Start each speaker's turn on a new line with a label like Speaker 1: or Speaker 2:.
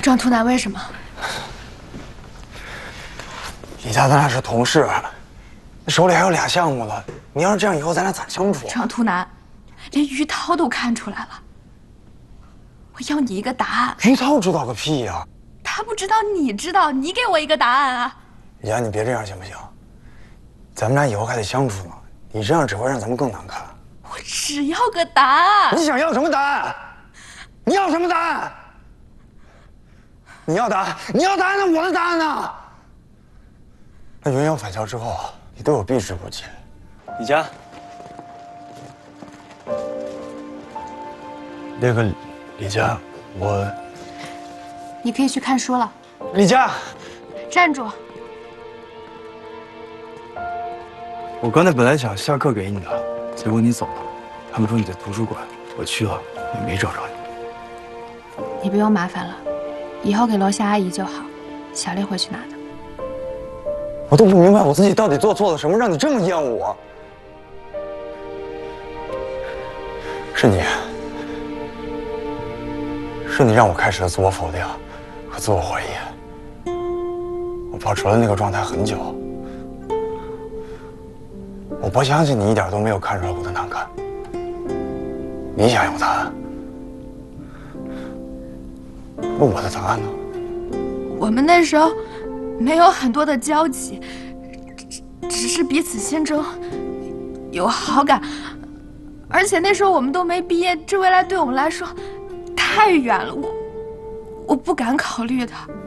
Speaker 1: 张图南为什么？
Speaker 2: 李佳，咱俩是同事，手里还有俩项目了。你要是这样，以后咱俩咋相处？
Speaker 1: 张图南，连于涛都看出来了。我要你一个答案。
Speaker 2: 于涛知道个屁呀！
Speaker 1: 他不知道，你知道，你给我一个答案啊！
Speaker 2: 李佳，你别这样行不行？咱们俩以后还得相处呢，你这样只会让咱们更难看。
Speaker 1: 我只要个答案。
Speaker 2: 你想要什么答案？你要什么答案？你要答案？你要答案，那我的答案呢？那云阳返校之后，你对我避之不及。李佳，那个李佳，
Speaker 1: 你可以去看书了。
Speaker 2: 李佳，
Speaker 1: 站住！
Speaker 3: 我刚才本来想下课给你的，结果你走了，他们说你在图书馆，我去了也没找着你。
Speaker 1: 你不用麻烦了，以后给楼下阿姨就好，小丽会去拿的。
Speaker 2: 我都不明白我自己到底做错了什么，让你这么厌恶我。是你让我开始了自我否定和自我怀疑。我保持了那个状态很久。我不相信你一点都没有看出来我的难看。你想要答案，那我的答案呢？
Speaker 1: 我们那时候没有很多的交集，只是彼此心中有好感，而且那时候我们都没毕业，这未来对我们来说太远了，我不敢考虑的。